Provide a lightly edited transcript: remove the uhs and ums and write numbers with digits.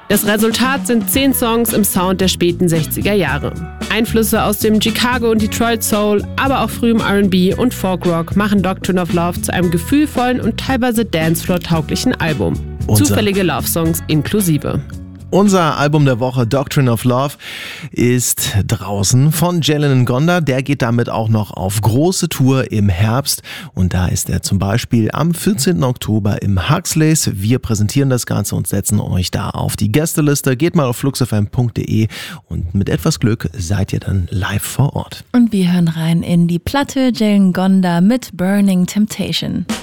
Das Resultat sind 10 Songs im Sound der späten 60er Jahre. Einflüsse aus dem Chicago und Detroit Soul, aber auch frühem R&B und Folkrock machen Doctrine of Love zu einem gefühlvollen und teilweise Dancefloor-tauglichen Album. Zufällige Love-Songs inklusive. Unser Album der Woche, Doctrine of Love, ist draußen von Jalen Ngonda. Der geht damit auch noch auf große Tour im Herbst. Und da ist er zum Beispiel am 14. Oktober im Huxleys. Wir präsentieren das Ganze und setzen euch da auf die Gästeliste. Geht mal auf fluxfm.de und mit etwas Glück seid ihr dann live vor Ort. Und wir hören rein in die Platte Jalen Ngonda mit Burning Temptation.